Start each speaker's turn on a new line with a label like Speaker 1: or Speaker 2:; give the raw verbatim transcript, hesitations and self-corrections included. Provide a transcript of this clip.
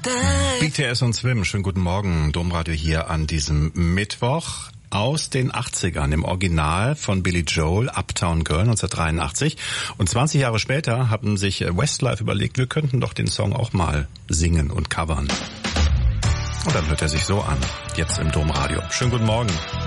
Speaker 1: B T S und Swim, schönen guten Morgen, Domradio hier an diesem Mittwoch aus den achtzigern, im Original von Billy Joel, Uptown Girl neunzehnhundertdreiundachtzig. Und zwanzig Jahre später haben sich Westlife überlegt, wir könnten doch den Song auch mal singen und covern. Und dann hört er sich so an, jetzt im Domradio. Schönen guten Morgen.